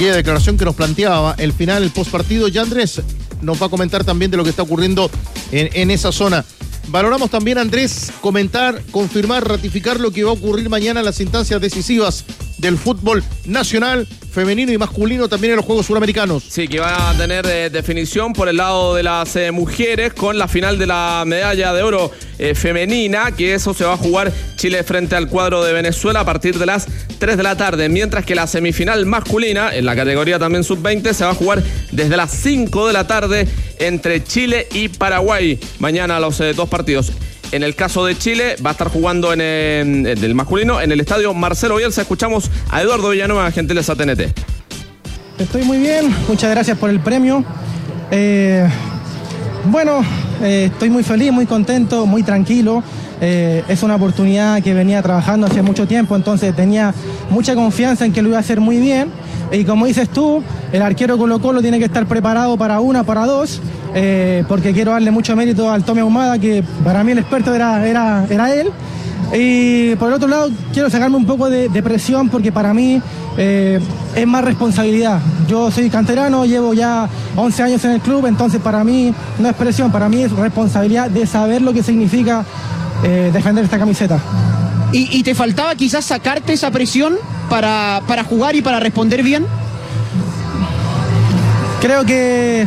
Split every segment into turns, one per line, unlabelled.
La declaración que nos planteaba el final, el postpartido, ya Andrés nos va a comentar también de lo que está ocurriendo en esa zona. Valoramos también, Andrés, comentar, confirmar, ratificar lo que va a ocurrir mañana en las instancias decisivas del fútbol nacional, femenino y masculino, también en los Juegos Suramericanos.
Sí, que va a tener definición por el lado de las mujeres con la final de la medalla de oro femenina, que eso se va a jugar Chile frente al cuadro de Venezuela a partir de las 3 de la tarde, mientras que la semifinal masculina, en la categoría también sub-20, se va a jugar desde las 5 de la tarde entre Chile y Paraguay. Mañana los dos partidos. En el caso de Chile, va a estar jugando en el masculino en el estadio Marcelo Bielsa. Escuchamos a Eduardo Villanueva, gentileza TNT.
Estoy muy bien, muchas gracias por el premio. Estoy muy feliz, muy contento, muy tranquilo. Es una oportunidad que venía trabajando hace mucho tiempo, entonces tenía mucha confianza en que lo iba a hacer muy bien. Y como dices tú, el arquero Colo-Colo tiene que estar preparado para una, para dos, porque quiero darle mucho mérito al Tommy Ahumada, que para mí el experto era él. Y por el otro lado, quiero sacarme un poco de presión, porque para mí es más responsabilidad. Yo soy canterano, llevo ya 11 años en el club, entonces para mí no es presión, para mí es responsabilidad de saber lo que significa defender esta camiseta.
¿Y te faltaba quizás sacarte esa presión para jugar y para responder bien?
Creo que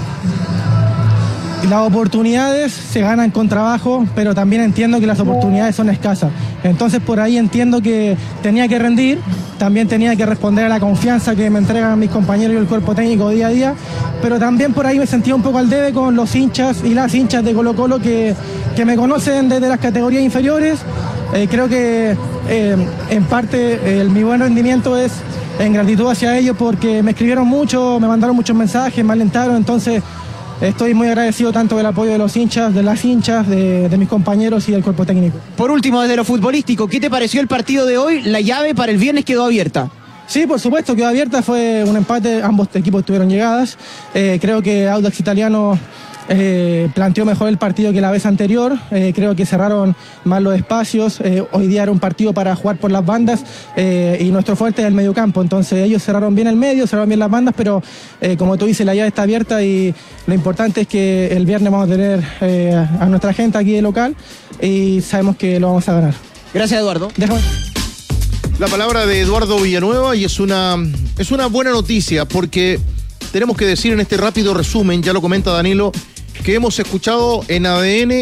las oportunidades se ganan con trabajo, pero también entiendo que las oportunidades son escasas. Entonces por ahí entiendo que tenía que rendir, también tenía que responder a la confianza que me entregan mis compañeros y el cuerpo técnico día a día, pero también por ahí me sentía un poco al debe con los hinchas y las hinchas de Colo-Colo que me conocen desde las categorías inferiores. Creo que en parte mi buen rendimiento es en gratitud hacia ellos, porque me escribieron mucho, me mandaron muchos mensajes, me alentaron, entonces estoy muy agradecido tanto del apoyo de los hinchas, de las hinchas, de mis compañeros y del cuerpo técnico.
Por último, desde lo futbolístico, ¿qué te pareció el partido de hoy? La llave para el viernes quedó abierta.
Sí, por supuesto, quedó abierta, fue un empate, ambos equipos tuvieron llegadas. Creo que Audax Italiano planteó mejor el partido que la vez anterior. Creo que cerraron más los espacios. Hoy día era un partido para jugar por las bandas y nuestro fuerte es el mediocampo. Entonces ellos cerraron bien el medio, cerraron bien las bandas, pero como tú dices, la llave está abierta y lo importante es que el viernes vamos a tener a nuestra gente aquí de local y sabemos que lo vamos a ganar.
Gracias, Eduardo.
Déjame.
La palabra de Eduardo Villanueva, y es una buena noticia, porque tenemos que decir en este rápido resumen, ya lo comenta Danilo, que hemos escuchado en ADN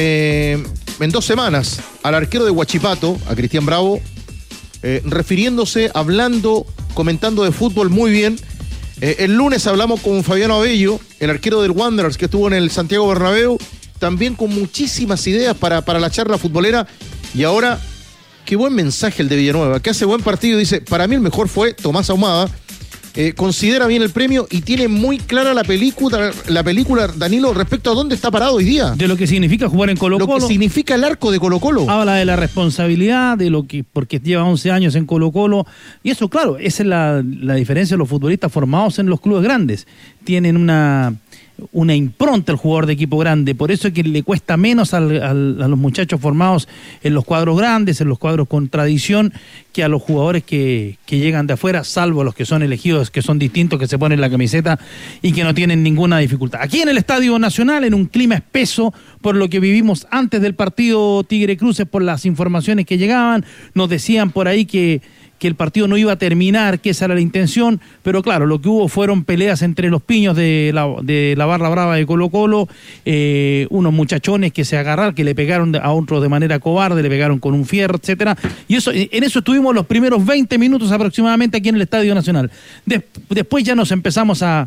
en 2 semanas al arquero de Huachipato, a Cristian Bravo, refiriéndose, hablando, comentando de fútbol muy bien. El lunes hablamos con Fabiano Abello, el arquero del Wanderers, que estuvo en el Santiago Bernabéu, también con muchísimas ideas para la charla futbolera. Y ahora, qué buen mensaje el de Villanueva, que hace buen partido. Dice, para mí el mejor fue Tomás Ahumada. Considera bien el premio y tiene muy clara la película, Danilo, respecto a dónde está parado hoy día.
De lo que significa jugar en Colo-Colo.
Lo que significa el arco de Colo-Colo.
Habla de la responsabilidad, porque lleva 11 años en Colo-Colo. Y eso, claro, esa es la diferencia de los futbolistas formados en los clubes grandes. Tienen una impronta el jugador de equipo grande, por eso es que le cuesta menos a los muchachos formados en los cuadros grandes, en los cuadros con tradición, que a los jugadores que llegan de afuera, salvo los que son elegidos, que son distintos, que se ponen la camiseta y que no tienen ninguna dificultad. Aquí en el Estadio Nacional, en un clima espeso, por lo que vivimos antes del partido Tigre Cruces, por las informaciones que llegaban, nos decían por ahí que el partido no iba a terminar, que esa era la intención, pero claro, lo que hubo fueron peleas entre los piños de la barra brava de Colo-Colo, unos muchachones que se agarraron, que le pegaron a otros de manera cobarde, le pegaron con un fierro, etcétera, y en eso estuvimos los primeros 20 minutos aproximadamente aquí en el Estadio Nacional. Después ya nos empezamos a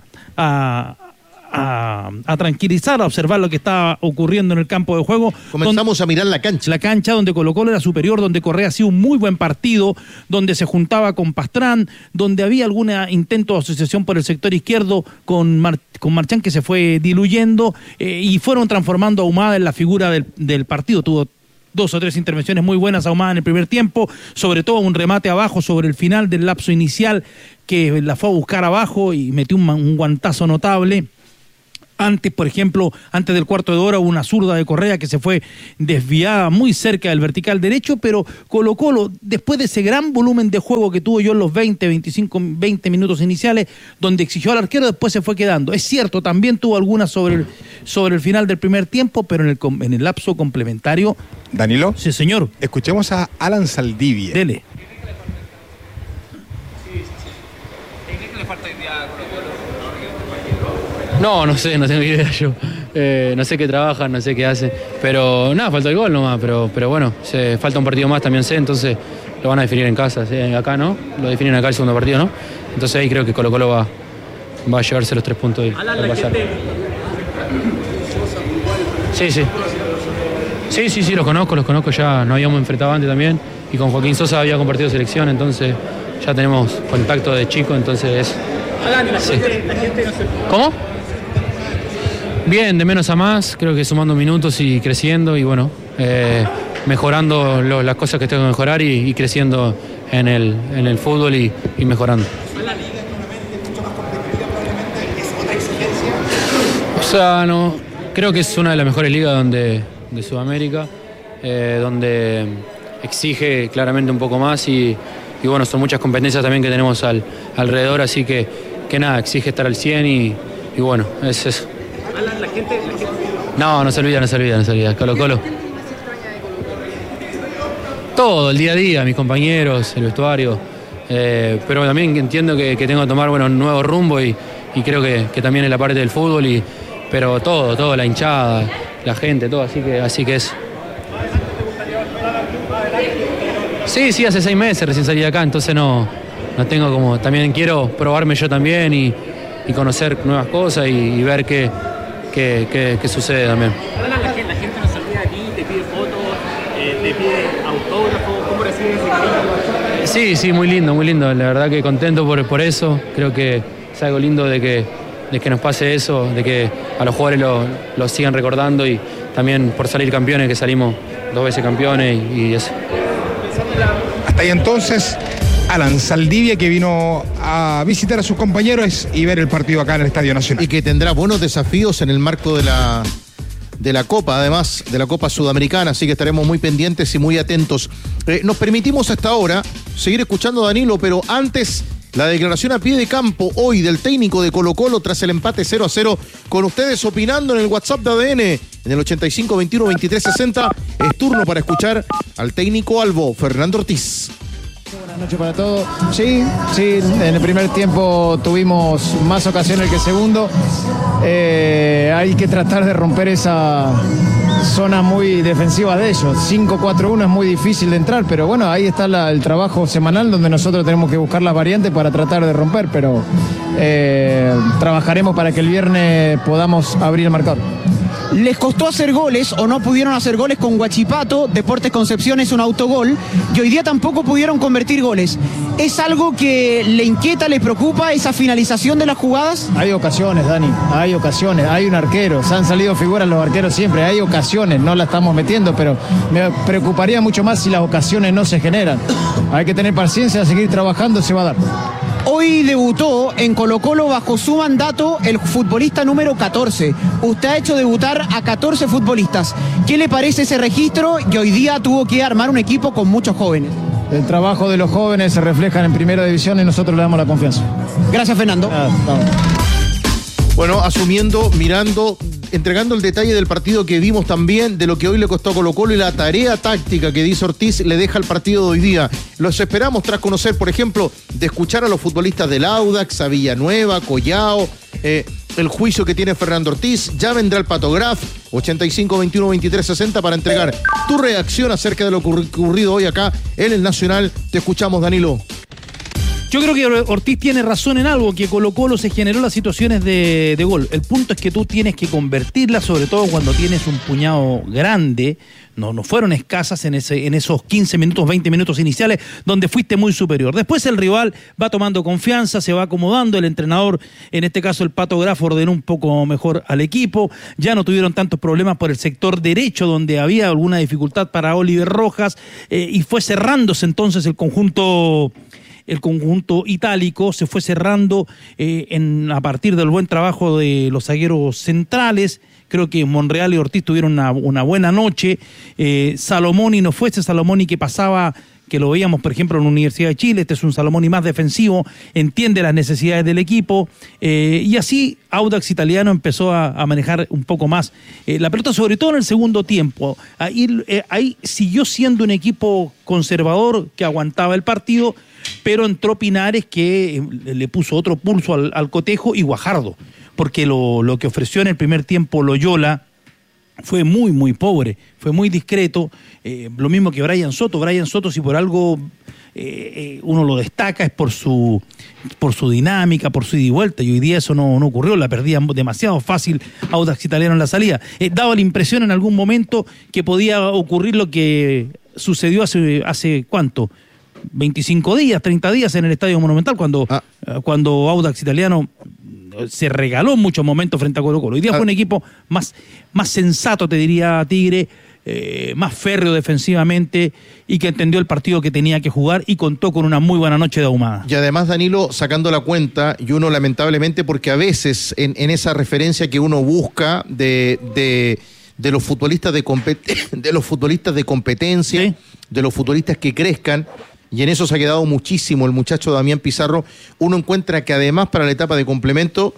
tranquilizar, a observar lo que estaba ocurriendo en el campo de juego.
Comenzamos a mirar la cancha.
La cancha donde Colo-Colo era superior, donde Correa hacía un muy buen partido, donde se juntaba con Pastrán, donde había algún intento de asociación por el sector izquierdo con Marchán, que se fue diluyendo, y fueron transformando a Ahumada en la figura del partido. Tuvo 2 o 3 intervenciones muy buenas Ahumada en el primer tiempo, sobre todo un remate abajo sobre el final del lapso inicial, que la fue a buscar abajo y metió un guantazo notable. Antes, por ejemplo, antes del cuarto de hora hubo una zurda de Correa que se fue desviada muy cerca del vertical derecho, pero Colo-Colo, después de ese gran volumen de juego que tuvo yo en los 20 minutos iniciales, donde exigió al arquero, después se fue quedando. Es cierto, también tuvo algunas sobre el final del primer tiempo, pero en el lapso complementario...
¿Danilo?
Sí, señor.
Escuchemos a Alan Saldivia.
Dele.
No sé, no tengo idea yo. No sé qué trabajan, no sé qué hacen. Pero nada, falta el gol nomás. Pero bueno, falta un partido más, también sé. Entonces lo van a definir en casa. Acá no, lo definen acá el segundo partido, ¿no? Entonces ahí creo que Colo-Colo va a llevarse los 3 puntos. Sí, los conozco. Ya nos habíamos enfrentado antes también. Y con Joaquín Sosa había compartido selección. Entonces ya tenemos contacto de chico. Entonces sí. ¿Cómo? Bien, de menos a más, creo que sumando minutos y creciendo y bueno, mejorando las cosas que tengo que mejorar y creciendo en el fútbol y mejorando. O sea, no, creo que es una de las mejores ligas de Sudamérica, donde exige claramente un poco más y bueno, son muchas competencias también que tenemos alrededor, así que nada, exige estar al 100 y bueno, es eso.
La gente...
No se olvida. Colo-Colo. Todo, el día a día, mis compañeros, el vestuario. Pero también entiendo que tengo que tomar un nuevo rumbo y creo que también es la parte del fútbol. Pero todo, la hinchada, la gente, todo. Así que es. Sí, hace 6 meses recién salí de acá, entonces no tengo como. También quiero probarme yo también y conocer nuevas cosas y ver qué sucede también.
La gente nos olvida aquí, te pide fotos, te pide autógrafos, ¿cómo recibes ese cariño?
Sí, muy lindo, la verdad que contento por eso, creo que es algo lindo de que nos pase eso, de que a los jugadores lo sigan recordando y también por salir campeones, que salimos 2 veces campeones y eso.
Hasta ahí entonces Alan Saldivia, que vino a visitar a sus compañeros y ver el partido acá en el Estadio Nacional.
Y que tendrá buenos desafíos en el marco de la Copa, además de la Copa Sudamericana, así que estaremos muy pendientes y muy atentos. Nos permitimos hasta ahora seguir escuchando a Danilo, pero antes la declaración a pie de campo hoy del técnico de Colo-Colo tras el empate 0-0, con ustedes opinando en el WhatsApp de ADN, en el 85-21-23-60. Es turno para escuchar al técnico albo, Fernando Ortiz.
Buenas noches para todos. Sí, en el primer tiempo tuvimos más ocasiones que el segundo. Hay que tratar de romper esa zona muy defensiva de ellos. 5-4-1 es muy difícil de entrar, pero bueno, ahí está el trabajo semanal donde nosotros tenemos que buscar las variantes para tratar de romper, pero trabajaremos para que el viernes podamos abrir el marcador.
Les costó hacer goles o no pudieron hacer goles con Huachipato. Deportes Concepción es un autogol y hoy día tampoco pudieron convertir goles. ¿Es algo que le inquieta, le preocupa esa finalización de las jugadas?
Hay ocasiones, Dani, hay ocasiones. Hay un arquero, se han salido figuras los arqueros siempre. Hay ocasiones, no la estamos metiendo, pero me preocuparía mucho más si las ocasiones no se generan. Hay que tener paciencia, seguir trabajando, se va a dar.
Hoy debutó en Colo-Colo bajo su mandato el futbolista número 14. Usted ha hecho debutar a 14 futbolistas. ¿Qué le parece ese registro? Y hoy día tuvo que armar un equipo con muchos jóvenes.
El trabajo de los jóvenes se refleja en primera división y nosotros le damos la confianza.
Gracias, Fernando.
Bueno, asumiendo, mirando, entregando el detalle del partido que vimos también, de lo que hoy le costó a Colo-Colo y la tarea táctica que dice Ortiz le deja el partido de hoy día. Los esperamos tras conocer, por ejemplo, de escuchar a los futbolistas del Audax, a Villanueva, Collao, el juicio que tiene Fernando Ortiz. Ya vendrá el Patograf, 85-21-23-60, para entregar tu reacción acerca de lo ocurrido hoy acá en el Nacional. Te escuchamos, Danilo.
Yo creo que Ortiz tiene razón en algo, que Colo-Colo se generó las situaciones de gol. El punto es que tú tienes que convertirlas, sobre todo cuando tienes un puñado grande. No fueron escasas en esos 15 minutos, 20 minutos iniciales, donde fuiste muy superior. Después el rival va tomando confianza, se va acomodando. El entrenador, en este caso el Pato Graf, ordenó un poco mejor al equipo. Ya no tuvieron tantos problemas por el sector derecho, donde había alguna dificultad para Oliver Rojas, y fue cerrándose entonces el conjunto el conjunto itálico se fue cerrando a partir del buen trabajo de los zagueros centrales. Creo que Monreal y Ortiz tuvieron una buena noche. Salomoni no fue ese Salomoni que pasaba, que lo veíamos, por ejemplo, en la Universidad de Chile. Este es un Salomoni más defensivo, entiende las necesidades del equipo, y así Audax Italiano empezó a manejar un poco más la pelota, sobre todo en el segundo tiempo. Ahí siguió siendo un equipo conservador que aguantaba el partido, pero entró Pinares, que le puso otro pulso al cotejo, y Guajardo, porque lo que ofreció en el primer tiempo Loyola fue muy, muy pobre, fue muy discreto. Lo mismo que Brian Soto. Brian Soto, si por algo uno lo destaca, es por su dinámica, por su ida y vuelta, y hoy día eso no ocurrió. La perdía demasiado fácil Audax Italiano en la salida. Daba la impresión en algún momento que podía ocurrir lo que sucedió hace ¿cuánto? 25 días, 30 días en el Estadio Monumental, cuando Audax Italiano se regaló en muchos momentos frente a Colo-Colo. Hoy día fue un equipo más sensato, te diría Tigre, más férreo defensivamente, y que entendió el partido que tenía que jugar y contó con una muy buena noche de Ahumada.
Y además, Danilo, sacando la cuenta, y uno lamentablemente, porque a veces en esa referencia que uno busca de los futbolistas de los futbolistas de competencia, ¿sí?, de los futbolistas que crezcan, y en eso se ha quedado muchísimo el muchacho Damián Pizarro, uno encuentra que además para la etapa de complemento,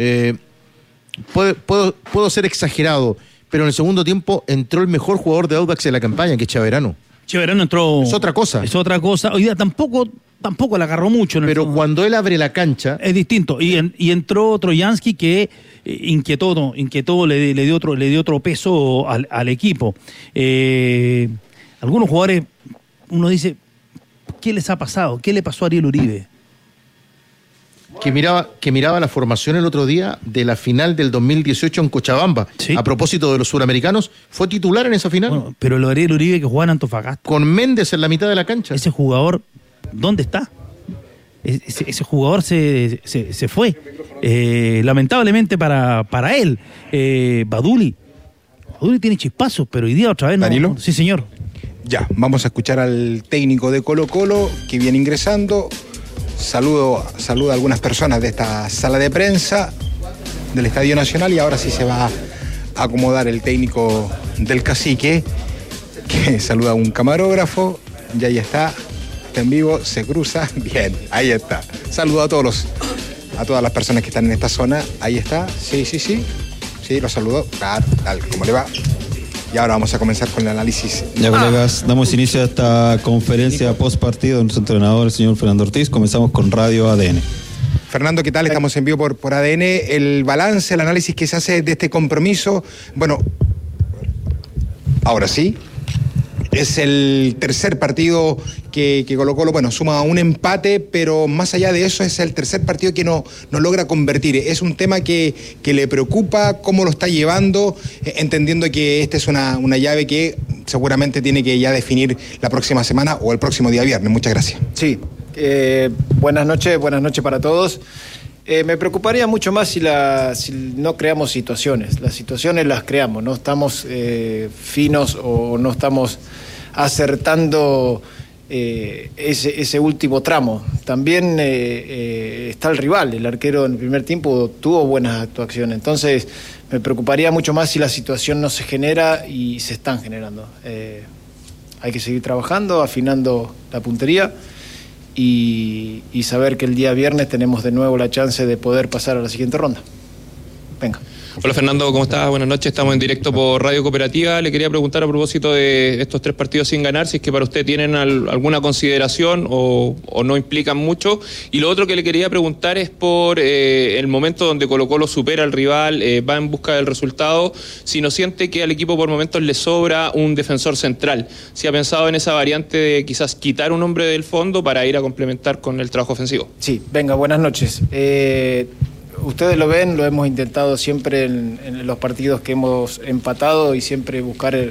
puedo ser exagerado, pero en el segundo tiempo entró el mejor jugador de Audax en la campaña, que es Chaverano.
Chaverano entró...
Es otra cosa.
Hoy día tampoco la agarró mucho.
Pero cuando él abre la cancha...
Es distinto. Y entró Trojansky, que inquietó, le dio otro peso al equipo. Algunos jugadores, uno dice... ¿Qué les ha pasado? ¿Qué le pasó a Ariel Uribe?
Que miraba la formación el otro día de la final del 2018 en Cochabamba. ¿Sí? A propósito de los suramericanos, fue titular en esa final. Bueno,
pero lo Ariel Uribe que jugaba en Antofagasta.
Con Méndez en la mitad de la cancha.
Ese jugador, ¿dónde está? Ese jugador se fue. Lamentablemente para él. Baduli tiene chispazos, pero hoy día otra vez no.
¿Danilo?
Sí, señor.
Ya, vamos a escuchar al técnico de Colo-Colo que viene ingresando. Saluda a algunas personas de esta sala de prensa del Estadio Nacional, y ahora sí se va a acomodar el técnico del Cacique, que saluda a un camarógrafo, y ahí está en vivo, se cruza, bien, ahí está. Saluda a todas las personas que están en esta zona, ahí está, sí, lo saludó, claro, tal, ¿cómo le va? Y ahora vamos a comenzar con el análisis.
Ya, colegas, damos inicio a esta conferencia post partido de nuestro entrenador, el señor Fernando Ortiz. Comenzamos con Radio ADN.
Fernando, ¿qué tal? Estamos en vivo por ADN. El balance, el análisis que se hace de este compromiso. Bueno, ahora sí. Es el tercer partido que Colo-Colo, bueno, suma un empate, pero más allá de eso es el tercer partido que no logra convertir. Es un tema que le preocupa, cómo lo está llevando, entendiendo que esta es una llave que seguramente tiene que ya definir la próxima semana o el próximo día viernes. Muchas gracias.
Sí, buenas noches para todos. Me preocuparía mucho más si no creamos situaciones. Las situaciones las creamos, no estamos finos o no estamos acertando ese último tramo. También está el rival, el arquero en el primer tiempo tuvo buenas actuaciones. Entonces me preocuparía mucho más si la situación no se genera y se están generando. Hay que seguir trabajando, afinando la puntería. Y saber que el día viernes tenemos de nuevo la chance de poder pasar a la siguiente ronda. Venga.
Hola Fernando, ¿cómo estás? Buenas noches, estamos en directo por Radio Cooperativa. Le quería preguntar a propósito de estos 3 partidos sin ganar, si es que para usted tienen alguna consideración o no implican mucho. Y lo otro que le quería preguntar es por el momento donde Colo-Colo supera al rival, va en busca del resultado, si no siente que al equipo por momentos le sobra un defensor central. Si ha pensado en esa variante de quizás quitar un hombre del fondo para ir a complementar con el trabajo ofensivo.
Sí, venga, buenas noches. Ustedes lo ven, lo hemos intentado siempre en los partidos que hemos empatado y siempre buscar el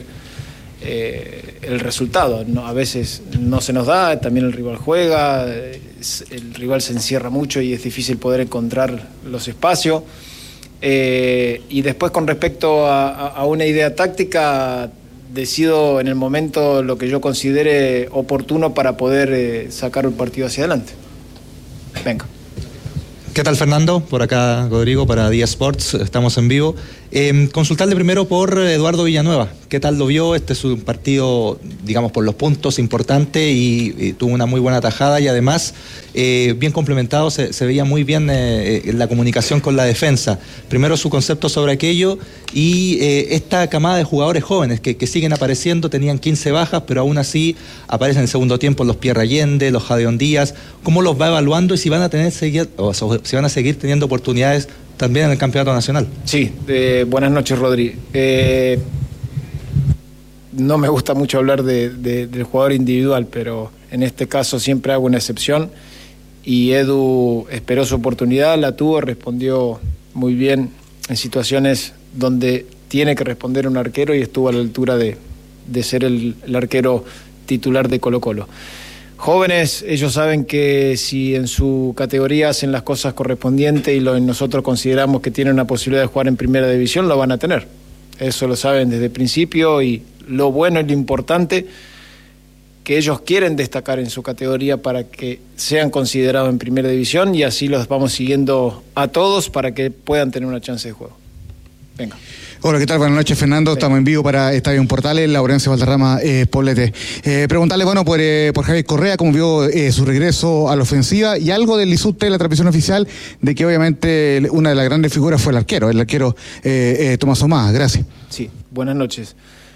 resultado. No, a veces no se nos da, también el rival juega, el rival se encierra mucho y es difícil poder encontrar los espacios. Y después con respecto a una idea táctica, decido en el momento lo que yo considere oportuno para poder sacar el partido hacia adelante. Venga.
¿Qué tal, Fernando? Por acá Rodrigo para Día Sports, estamos en vivo. Consultarle primero por Eduardo Villanueva. ¿Qué tal lo vio? Este es un partido, digamos, por los puntos importante y tuvo una muy buena tajada y además bien complementado, se veía muy bien la comunicación con la defensa. Primero su concepto sobre aquello y esta camada de jugadores jóvenes que siguen apareciendo, tenían 15 bajas, pero aún así aparecen en el segundo tiempo los Pierre Allende, los Jadeón Díaz. ¿Cómo los va evaluando y si van a seguir teniendo oportunidades también en el campeonato nacional?
Sí, buenas noches, Rodri. No me gusta mucho hablar del jugador individual, pero en este caso siempre hago una excepción y Edu esperó su oportunidad, la tuvo, respondió muy bien en situaciones donde tiene que responder un arquero y estuvo a la altura de ser el arquero titular de Colo-Colo. Jóvenes, ellos saben que si en su categoría hacen las cosas correspondientes y nosotros consideramos que tienen una posibilidad de jugar en primera división, lo van a tener. Eso lo saben desde el principio y lo bueno y lo importante que ellos quieren destacar en su categoría para que sean considerados en primera división y así los vamos siguiendo a todos para que puedan tener una chance de juego. Venga.
Hola, ¿qué tal? Buenas noches, Fernando. Estamos en vivo para Estadio en Portales, Laurencio Valderrama, Poblete. Preguntarle, por Javier Correa, cómo vio su regreso a la ofensiva y algo del Lisuste, la transmisión oficial, de que obviamente una de las grandes figuras fue el arquero Tomás Omás. Gracias.
Sí, buenas noches.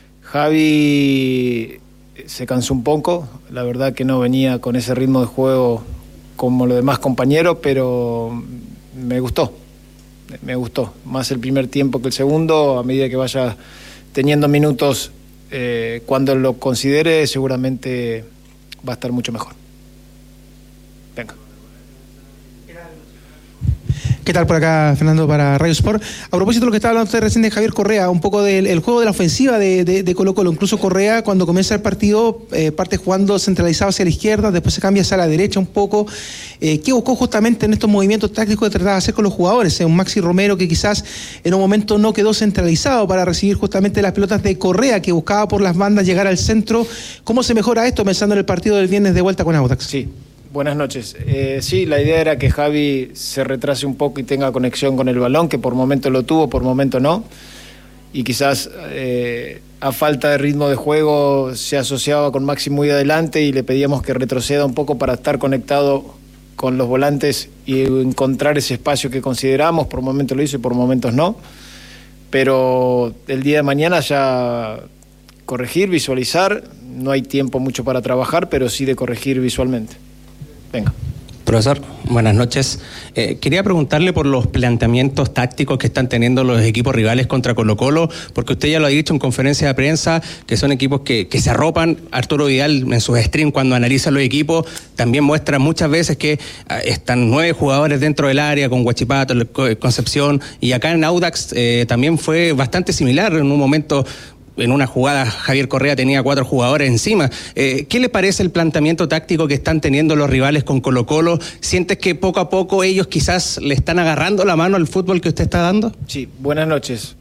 Javi se cansó un poco, la verdad que no venía con ese ritmo de juego como los demás compañeros, pero me gustó más el primer tiempo que el segundo. A medida que vaya teniendo minutos, cuando lo considere seguramente va a estar mucho mejor. Venga.
¿Qué tal por acá, Fernando, para Radio Sport? A propósito de lo que estaba hablando usted recién de Javier Correa, un poco del juego de la ofensiva de Colo-Colo. Incluso Correa, cuando comienza el partido, parte jugando centralizado hacia la izquierda, después se cambia hacia la derecha un poco. ¿Qué buscó justamente en estos movimientos tácticos que trataba de hacer con los jugadores? Un Maxi Romero que quizás en un momento no quedó centralizado para recibir justamente las pelotas de Correa, que buscaba por las bandas llegar al centro. ¿Cómo se mejora esto pensando en el partido del viernes de vuelta con Audax?
Sí. Buenas noches. Sí, la idea era que Javi se retrase un poco y tenga conexión con el balón, que por momento lo tuvo, por momento no. Y quizás a falta de ritmo de juego se asociaba con Maxi muy adelante y le pedíamos que retroceda un poco para estar conectado con los volantes y encontrar ese espacio que consideramos. Por momentos lo hizo y por momentos no. Pero el día de mañana ya corregir, visualizar. No hay tiempo mucho para trabajar, pero sí de corregir visualmente. Venga.
Profesor, buenas noches. Quería preguntarle por los planteamientos tácticos que están teniendo los equipos rivales contra Colo-Colo, porque usted ya lo ha dicho en conferencia de prensa, que son equipos que se arropan. Arturo Vidal en sus streams, cuando analiza los equipos, también muestra muchas veces que están 9 jugadores dentro del área, con Huachipato, Concepción, y acá en Audax también fue bastante similar. En un momento, en una jugada, Javier Correa tenía 4 jugadores encima. ¿Qué le parece el planteamiento táctico que están teniendo los rivales con Colo-Colo? ¿Sientes que poco a poco ellos quizás le están agarrando la mano al fútbol que usted está dando?
Sí, buenas noches.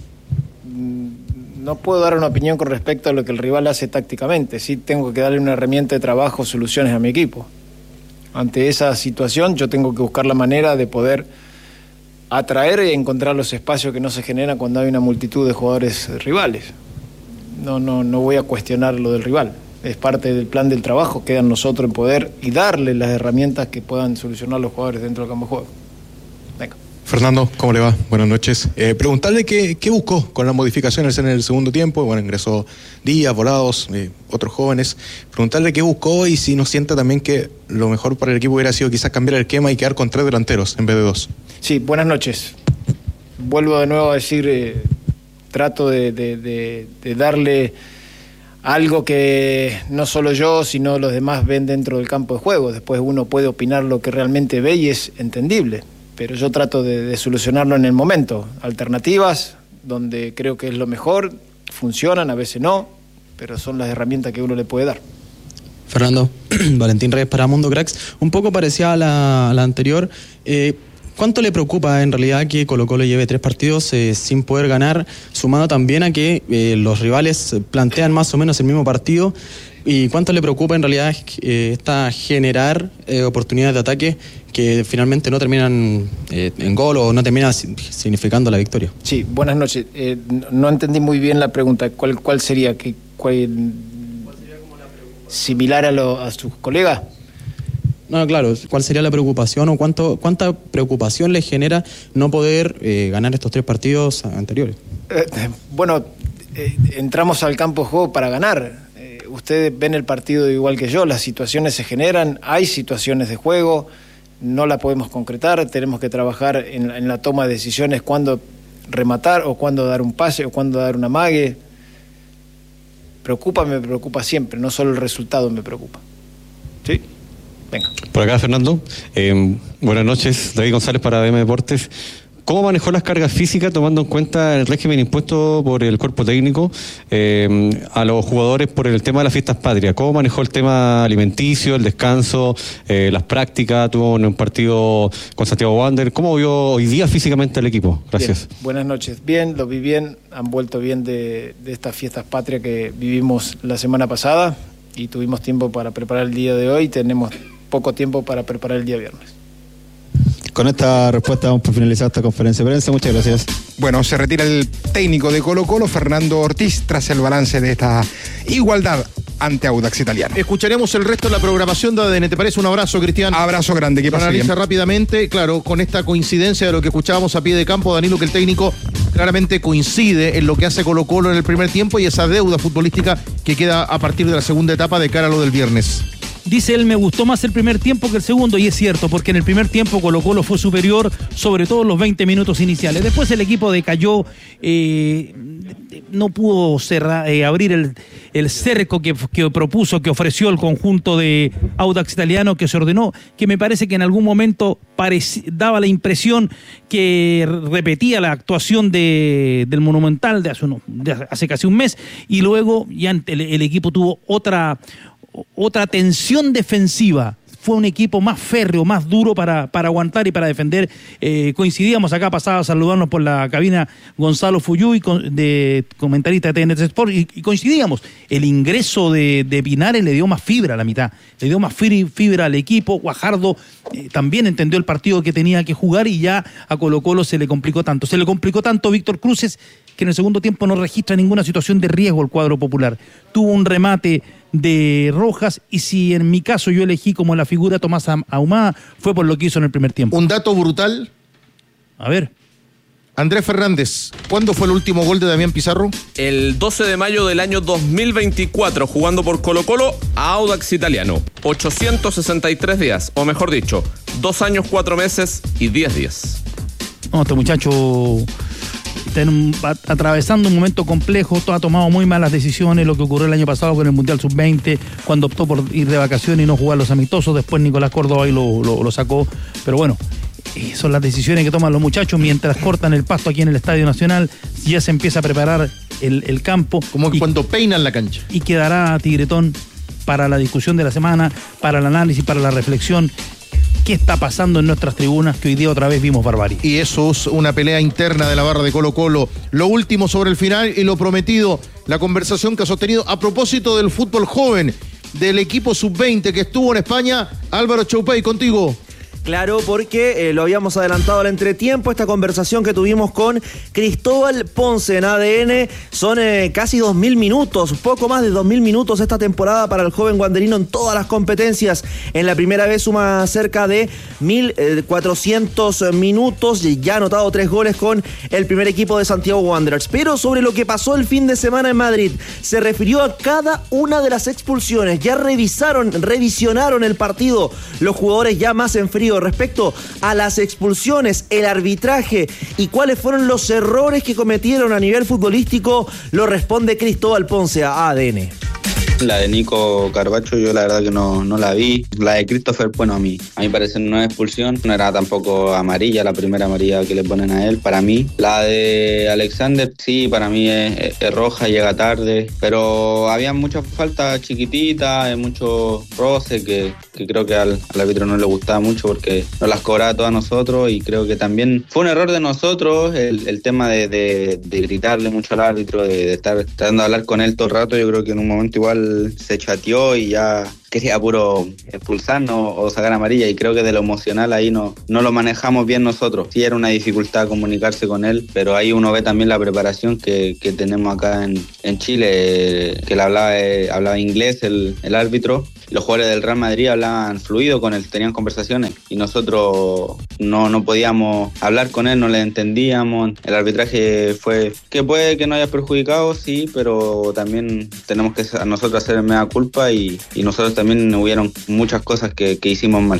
No puedo dar una opinión con respecto a lo que el rival hace tácticamente. Sí tengo que darle una herramienta de trabajo, soluciones a mi equipo. Ante esa situación yo tengo que buscar la manera de poder atraer y encontrar los espacios que no se generan cuando hay una multitud de jugadores rivales. No voy a cuestionar lo del rival. Es parte del plan del trabajo, queda en nosotros en poder y darle las herramientas que puedan solucionar los jugadores dentro del campo de juego. Venga.
Fernando, ¿cómo le va? Buenas noches. Preguntarle qué buscó con las modificaciones en el segundo tiempo. Bueno, ingresó Díaz, Volados, otros jóvenes. Preguntarle qué buscó y si no siente también que lo mejor para el equipo hubiera sido quizás cambiar el esquema y quedar con 3 delanteros en vez de 2.
Sí, buenas noches. Vuelvo de nuevo a decir, trato de darle algo que no solo yo, sino los demás ven dentro del campo de juego. Después uno puede opinar lo que realmente ve y es entendible. Pero yo trato de solucionarlo en el momento. Alternativas, donde creo que es lo mejor, funcionan, a veces no, pero son las herramientas que uno le puede dar.
Fernando, Valentín Reyes para Mundo Cracks. Un poco parecida a la anterior. ¿Cuánto le preocupa en realidad que Colo-Colo lleve 3 partidos sin poder ganar, sumado también a que los rivales plantean más o menos el mismo partido? ¿Y cuánto le preocupa en realidad generar oportunidades de ataque que finalmente no terminan en gol o no terminan significando la victoria?
Sí, buenas noches. No entendí muy bien la pregunta. ¿Cuál sería? ¿Similar a sus colegas?
No, claro, ¿cuál sería la preocupación o cuánta preocupación le genera no poder ganar estos 3 partidos anteriores?
Entramos al campo de juego para ganar. Ustedes ven el partido igual que yo, las situaciones se generan, hay situaciones de juego, no la podemos concretar, tenemos que trabajar en la toma de decisiones, cuándo rematar o cuándo dar un pase o cuándo dar un amague. Me preocupa siempre, no solo el resultado me preocupa. ¿Sí? Venga.
Por acá, Fernando. Buenas noches, David González para DM Deportes. ¿Cómo manejó las cargas físicas tomando en cuenta el régimen impuesto por el cuerpo técnico a los jugadores por el tema de las fiestas patrias? ¿Cómo manejó el tema alimenticio, el descanso, las prácticas? Tuvo un partido con Santiago Wander. ¿Cómo vio hoy día físicamente al equipo? Gracias.
Bien. Buenas noches. Bien, lo vi bien. Han vuelto bien de estas fiestas patrias que vivimos la semana pasada y tuvimos tiempo para preparar el día de hoy. Tenemos poco tiempo para preparar el día viernes.
Con esta respuesta vamos por finalizar esta conferencia de prensa. Muchas gracias.
Bueno, se retira el técnico de Colo-Colo, Fernando Ortiz, tras el balance de esta igualdad ante Audax Italiano.
Escucharemos el resto de la programación de ADN. ¿Te parece? Un abrazo, Cristian.
Abrazo grande. ¿Qué pasa?
Analiza rápidamente, claro, con esta coincidencia de lo que escuchábamos a pie de campo, Danilo, que el técnico claramente coincide en lo que hace Colo-Colo en el primer tiempo y esa deuda futbolística que queda a partir de la segunda etapa de cara a lo del viernes.
Dice él, me gustó más el primer tiempo que el segundo, y es cierto, porque en el primer tiempo Colo-Colo fue superior, sobre todo en los 20 minutos iniciales. Después el equipo decayó, no pudo abrir el cerco que propuso, que ofreció el conjunto de Audax Italiano, que se ordenó, que me parece que en algún momento daba la impresión que repetía la actuación del Monumental de hace casi un mes, y luego ya el equipo tuvo otra tensión defensiva. Fue un equipo más férreo, más duro para aguantar y para defender. Coincidíamos acá, pasaba a saludarnos por la cabina Gonzalo Fuyuy, de comentarista de TNT Sport, y coincidíamos. El ingreso de Pinares le dio más fibra a la mitad, le dio más fibra al equipo. Guajardo también entendió el partido que tenía que jugar y ya a Colo-Colo se le complicó tanto. Se le complicó tanto Víctor Cruces que en el segundo tiempo no registra ninguna situación de riesgo el cuadro popular. Tuvo un remate de Rojas, y si en mi caso yo elegí como la figura a Tomás Ahumada, fue por lo que hizo en el primer tiempo.
Un dato brutal.
A ver.
Andrés Fernández, ¿cuándo fue el último gol de Damián Pizarro?
El 12 de mayo del año 2024, jugando por Colo-Colo a Audax Italiano. 863 días, o mejor dicho, 2 años, 4 meses y 10 días.
No, este muchacho está atravesando un momento complejo, ha tomado muy malas decisiones, lo que ocurrió el año pasado con el Mundial Sub-20, cuando optó por ir de vacaciones y no jugar los amistosos. Después Nicolás Córdoba ahí lo sacó, pero bueno, son las decisiones que toman los muchachos mientras cortan el pasto aquí en el Estadio Nacional. Ya se empieza a preparar el campo,
como cuando peinan la cancha,
y quedará Tigretón para la discusión de la semana, para el análisis, para la reflexión. ¿Qué está pasando en nuestras tribunas? Que hoy día otra vez vimos barbarie.
Y eso es una pelea interna de la barra de Colo-Colo. Lo último sobre el final y lo prometido, la conversación que ha sostenido a propósito del fútbol joven, del equipo sub-20 que estuvo en España. Álvaro Choupey, contigo.
Claro, porque lo habíamos adelantado al entretiempo, esta conversación que tuvimos con Cristóbal Ponce en ADN. Son casi 2.000 minutos, poco más de 2.000 minutos esta temporada para el joven guanderino en todas las competencias. En la primera vez suma cerca de 1.400 minutos, ya ha anotado 3 goles con el primer equipo de Santiago Wanderers. Pero sobre lo que pasó el fin de semana en Madrid, se refirió a cada una de las expulsiones. Ya revisionaron el partido los jugadores ya más en frío respecto a las expulsiones, el arbitraje y cuáles fueron los errores que cometieron a nivel futbolístico. Lo responde Cristóbal Ponce a ADN.
La de Nico Carbacho yo la verdad que no la vi. La de Christopher, bueno, a mi parecer no es expulsión, no era tampoco amarilla, la primera amarilla que le ponen a él, para mí. La de Alexander, sí, para mí es roja, llega tarde, pero había muchas faltas chiquititas, muchos roces que que creo que al árbitro no le gustaba mucho porque nos las cobraba todas nosotros, y creo que también fue un error de nosotros el tema de gritarle mucho al árbitro, de estar tratando de hablar con él todo el rato. Yo creo que en un momento igual se chateó y ya quería puro expulsarnos o sacar amarilla, y creo que de lo emocional ahí no lo manejamos bien nosotros. Sí era una dificultad comunicarse con él, pero ahí uno ve también la preparación que tenemos acá en Chile, que le hablaba inglés el árbitro. Los jugadores del Real Madrid hablaban fluido con él, tenían conversaciones, y nosotros no podíamos hablar con él, no le entendíamos. El arbitraje fue que puede que no haya perjudicado, sí, pero también tenemos que nosotros hacer mea culpa, y nosotros también hubieron muchas cosas que hicimos mal.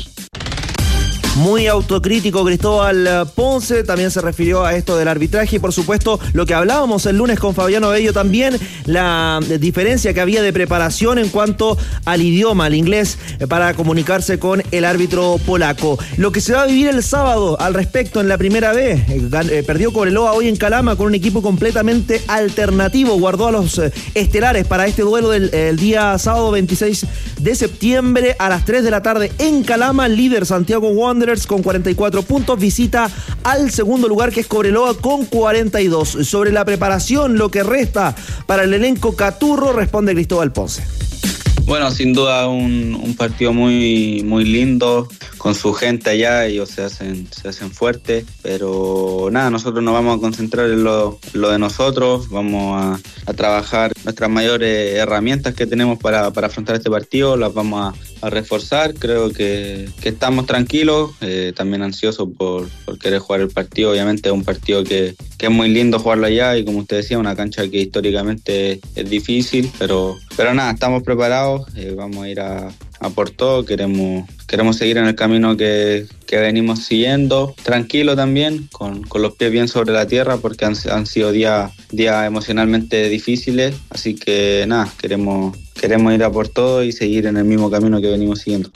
Muy autocrítico Cristóbal Ponce, también se refirió a esto del arbitraje y por supuesto lo que hablábamos el lunes con Fabiano Bello también, la diferencia que había de preparación en cuanto al idioma, al inglés, para comunicarse con el árbitro polaco. Lo que se va a vivir el sábado al respecto en la primera B, perdió Cobreloa hoy en Calama con un equipo completamente alternativo, guardó a los estelares para este duelo del día sábado 26 de septiembre a las 3 de la tarde en Calama. Líder Santiago Wanderers con 44 puntos, visita al segundo lugar que es Cobreloa con 42. Sobre la preparación, lo que resta para el elenco Caturro, responde Cristóbal Ponce.
Bueno, sin duda un partido muy, muy lindo, con su gente allá, ellos se hacen fuertes, pero nada, nosotros nos vamos a concentrar en lo de nosotros, vamos a trabajar nuestras mayores herramientas que tenemos para afrontar este partido, las vamos a reforzar. Creo que estamos tranquilos, también ansiosos por querer jugar el partido. Obviamente es un partido que es muy lindo jugarlo allá, y como usted decía, una cancha que históricamente es difícil, pero nada, estamos preparados, vamos a ir a por todo, queremos seguir en el camino que venimos siguiendo, tranquilo también, con los pies bien sobre la tierra, porque han sido días emocionalmente difíciles, así que nada, queremos ir a por todo y seguir en el mismo camino que venimos siguiendo.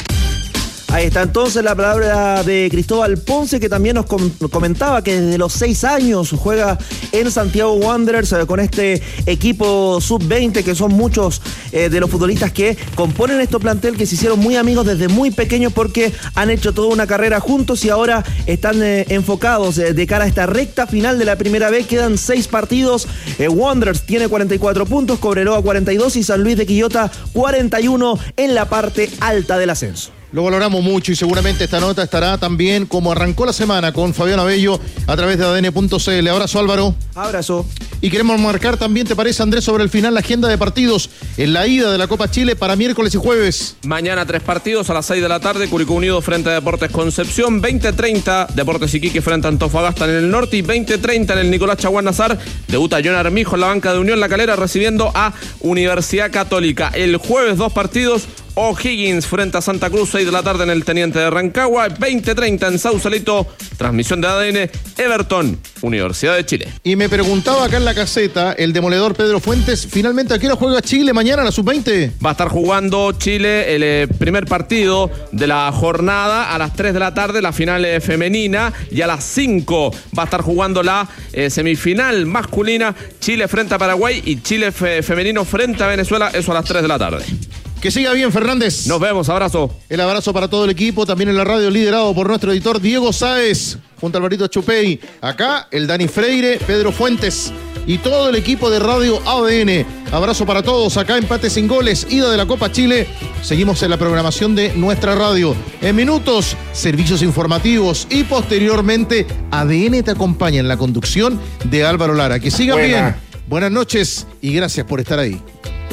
Ahí está entonces la palabra de Cristóbal Ponce, que también nos comentaba que desde los 6 años juega en Santiago Wanderers con este equipo sub-20, que son muchos de los futbolistas que componen este plantel, que se hicieron muy amigos desde muy pequeños porque han hecho toda una carrera juntos y ahora están enfocados de cara a esta recta final de la primera B. Quedan 6 partidos. Wanderers tiene 44 puntos, Cobreloa 42 y San Luis de Quillota 41 en la parte alta del ascenso.
Lo valoramos mucho y seguramente esta nota estará también como arrancó la semana con Fabián Abello a través de ADN.cl. Abrazo, Álvaro.
Abrazo.
Y queremos marcar también, ¿te parece, Andrés, sobre el final la agenda de partidos en la ida de la Copa Chile para miércoles y jueves?
Mañana 3 partidos a las 6 de la tarde, Curicó Unido frente a Deportes Concepción, 20:30 Deportes Iquique frente a Antofagasta en el norte y 20:30 en el Nicolás Chaguán Nazar, debuta John Armijo en la banca de Unión La Calera recibiendo a Universidad Católica. El jueves 2 partidos, O'Higgins frente a Santa Cruz, 6 de la tarde en el Teniente de Rancagua, 20:30 en Sausalito, transmisión de ADN, Everton, Universidad de Chile.
Y me preguntaba acá en la caseta, el demoledor Pedro Fuentes, finalmente ¿a qué hora juega Chile mañana la sub-20?
Va a estar jugando Chile el primer partido de la jornada a las 3 de la tarde, la final femenina, y a las 5 va a estar jugando la semifinal masculina, Chile frente a Paraguay y Chile femenino frente a Venezuela, eso a las 3 de la tarde.
Que siga bien, Fernández.
Nos vemos, abrazo.
El abrazo para todo el equipo, también en la radio, liderado por nuestro editor Diego Sáez, junto a Alvarito Chupey. Acá, el Dani Freire, Pedro Fuentes y todo el equipo de Radio ADN. Abrazo para todos, acá Empate sin Goles, ida de la Copa Chile. Seguimos en la programación de nuestra radio. En minutos, servicios informativos y posteriormente ADN te acompaña en la conducción de Álvaro Lara. Que sigan bien. Buenas noches y gracias por estar ahí.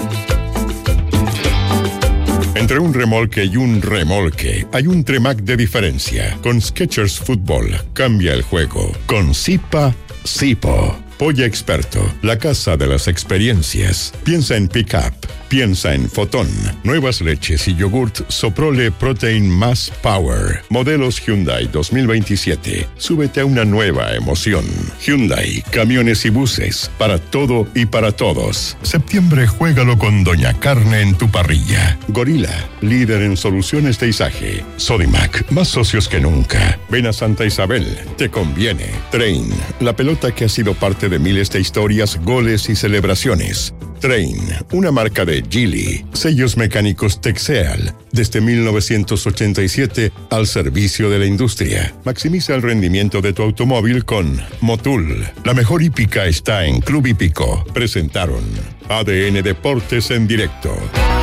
Entre un remolque y un remolque hay un Tremac de diferencia. Con Skechers Fútbol cambia el juego. Con Zipa, Zipo. Polla Experto, la casa de las experiencias. Piensa en Pickup, piensa en Fotón. Nuevas leches y yogurt Soprole Protein Mass Power. Modelos Hyundai 2027. Súbete a una nueva emoción. Hyundai, camiones y buses, para todo y para todos. Septiembre juégalo con Doña Carne en tu parrilla. Gorila, líder en soluciones de izaje. Sodimac, más socios que nunca. Ven a Santa Isabel, te conviene. Train, la pelota que ha sido parte de miles de historias, goles y celebraciones. Train, una marca de Geely. Sellos mecánicos Texeal, desde 1987 al servicio de la industria. Maximiza el rendimiento de tu automóvil con Motul. La mejor hípica está en Club Hípico. Presentaron ADN Deportes en directo.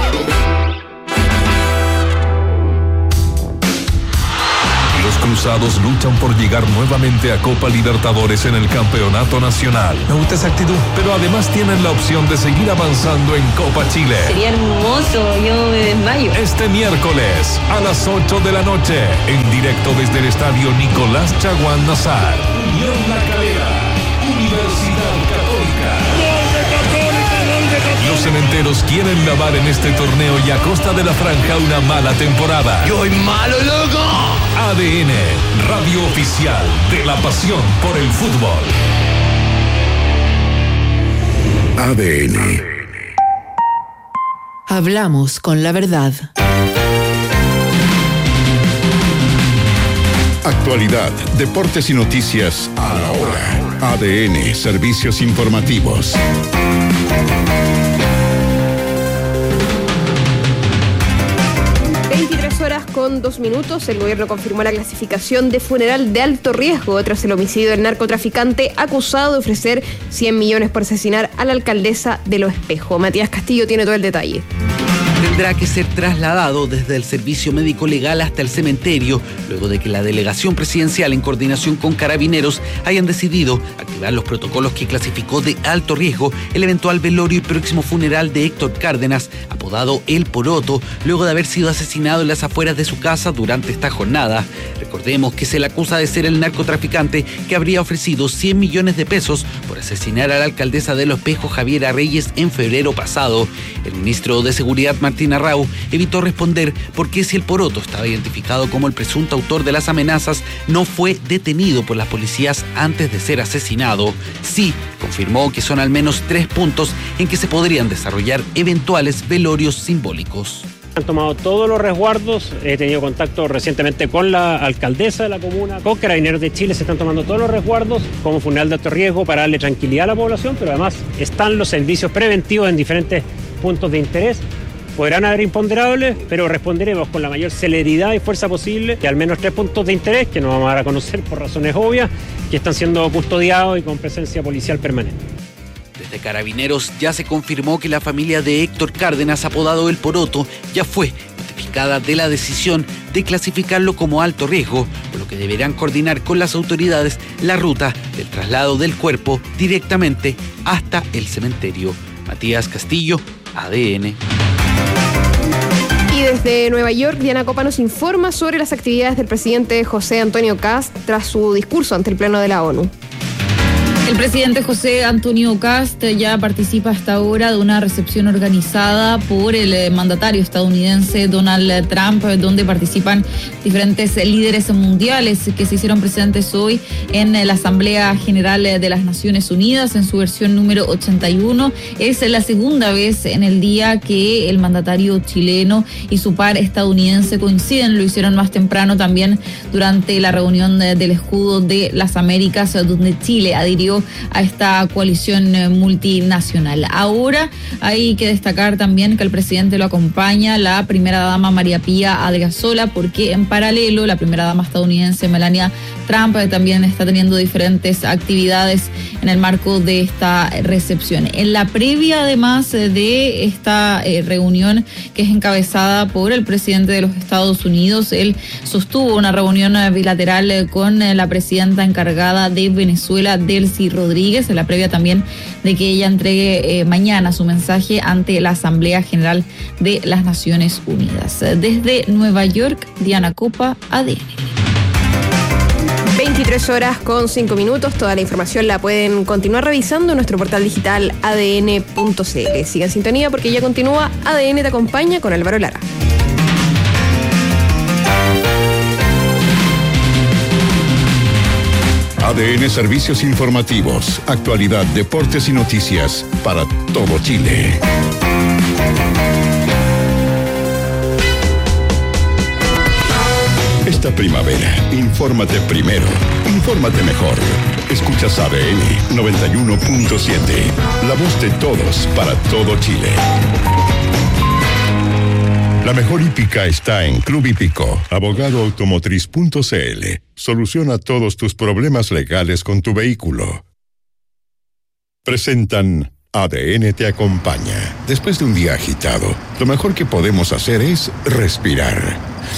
Los cruzados luchan por llegar nuevamente a Copa Libertadores en el Campeonato Nacional.
Me gusta esa actitud.
Pero además tienen la opción de seguir avanzando en Copa Chile.
Sería hermoso, yo me desmayo.
Este miércoles a las 8 de la noche, en directo desde el estadio Nicolás Chaguán Nazar. Unión La Calera, Universidad Católica. Los cementeros quieren lavar en este torneo y a costa de la franja una mala temporada.
¡Yo soy malo, loco!
ADN, radio oficial de la pasión por el fútbol.
ADN.
Hablamos con la verdad.
Actualidad, deportes y noticias a la hora. ADN, servicios informativos.
23:02. El gobierno confirmó la clasificación de funeral de alto riesgo tras el homicidio del narcotraficante acusado de ofrecer 100 millones por asesinar a la alcaldesa de Los Espejos. Matías Castillo tiene todo el detalle.
Tendrá que ser trasladado desde el servicio médico legal hasta el cementerio, luego de que la delegación presidencial en coordinación con Carabineros hayan decidido activar los protocolos que clasificó de alto riesgo el eventual velorio y próximo funeral de Héctor Cárdenas, apodado El Poroto, luego de haber sido asesinado en las afueras de su casa durante esta jornada. Recordemos que se le acusa de ser el narcotraficante que habría ofrecido 100 millones de pesos por asesinar a la alcaldesa de Los Espejos, Javiera Reyes, en febrero pasado. El ministro de Seguridad, Martín Arrau, evitó responder por qué, si El Poroto estaba identificado como el presunto autor de las amenazas, no fue detenido por las policías antes de ser asesinado. Sí, confirmó que son al menos 3 puntos en que se podrían desarrollar eventuales velorios simbólicos.
Han tomado todos los resguardos, he tenido contacto recientemente con la alcaldesa de la comuna, con Carabineros de Chile, se están tomando todos los resguardos como funeral de alto riesgo para darle tranquilidad a la población, pero además están los servicios preventivos en diferentes puntos de interés. Podrán haber imponderables, pero responderemos con la mayor celeridad y fuerza posible, que al menos 3 puntos de interés, que no vamos a dar a conocer por razones obvias, que están siendo custodiados y con presencia policial permanente.
Desde Carabineros ya se confirmó que la familia de Héctor Cárdenas, apodado El Poroto, ya fue notificada de la decisión de clasificarlo como alto riesgo, por lo que deberán coordinar con las autoridades la ruta del traslado del cuerpo directamente hasta el cementerio. Matías Castillo, ADN.
Y desde Nueva York, Diana Copa nos informa sobre las actividades del presidente José Antonio Kast tras su discurso ante el Pleno de la ONU.
El presidente José Antonio Kast ya participa hasta ahora de una recepción organizada por el mandatario estadounidense Donald Trump, donde participan diferentes líderes mundiales que se hicieron presentes hoy en la Asamblea General de las Naciones Unidas en su versión número 81. Es la segunda vez en el día que el mandatario chileno y su par estadounidense coinciden. Lo hicieron más temprano también durante la reunión del Escudo de las Américas, donde Chile adhirió a esta coalición multinacional. Ahora hay que destacar también que el presidente lo acompaña la primera dama María Pía Adriasola, porque en paralelo la primera dama estadounidense Melania Trump también está teniendo diferentes actividades en el marco de esta recepción. En la previa, además de esta reunión que es encabezada por el presidente de los Estados Unidos, él sostuvo una reunión bilateral con la presidenta encargada de Venezuela, Delcy Rodríguez, en la previa también de que ella entregue mañana su mensaje ante la Asamblea General de las Naciones Unidas. Desde Nueva York, Diana Copa, ADN.
23:05. Toda la información la pueden continuar revisando en nuestro portal digital adn.cl. Sigan en sintonía porque ya continúa ADN te acompaña con Álvaro Lara.
ADN Servicios Informativos, actualidad, deportes y noticias para todo Chile. Esta primavera, infórmate primero, infórmate mejor. Escuchas ADN 91.7. La voz de todos para todo Chile. La mejor hípica está en Club Hípico. Abogadoautomotriz.cl. Soluciona todos tus problemas legales con tu vehículo. Presentan ADN te acompaña. Después de un día agitado, lo mejor que podemos hacer es respirar.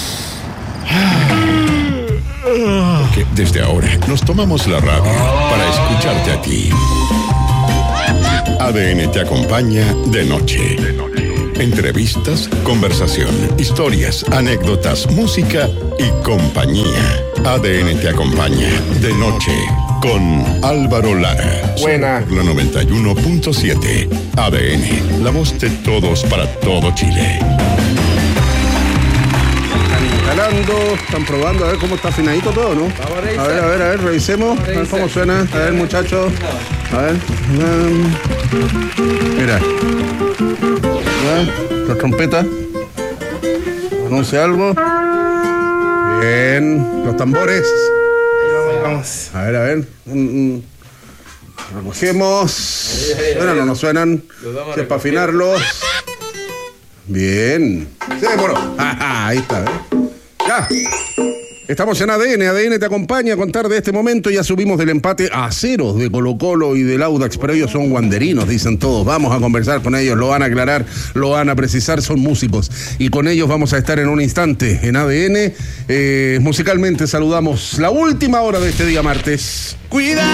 Porque desde ahora nos tomamos la radio para escucharte a ti. ADN te acompaña de noche. Entrevistas, conversación, historias, anécdotas, música y compañía. ADN te acompaña de noche con Álvaro Lara.
Buena.
La 91.7. ADN, la voz de todos para todo Chile.
Están probando a ver cómo está afinadito todo, ¿no? A ver, revisemos. A ver cómo suena. A ver, muchachos. A ver. Mira. La trompeta. ¿Anuncia algo? Bien. Los tambores. Vamos. A ver. Recogemos. ¿Suenan o no suenan? Si es para afinarlos. Bien. Se demoró. Ahí está, Ya. Estamos en ADN. ADN te acompaña a contar de este momento. Ya subimos del empate a 0 de Colo-Colo y del Audax, pero ellos son guanderinos, dicen todos. Vamos a conversar con ellos, lo van a aclarar, lo van a precisar, son músicos. Y con ellos vamos a estar en un instante en ADN. Musicalmente saludamos la última hora de este día martes. ¡Cuida!